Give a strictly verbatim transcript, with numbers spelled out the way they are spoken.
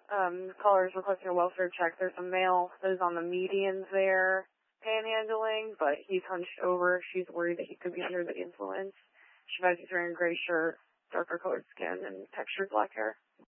Um, caller is requesting a welfare check. There's a male that is on the medians there panhandling, but he's hunched over. She's worried that he could be under the influence. She advises he's wearing a gray shirt, darker colored skin, and textured black hair.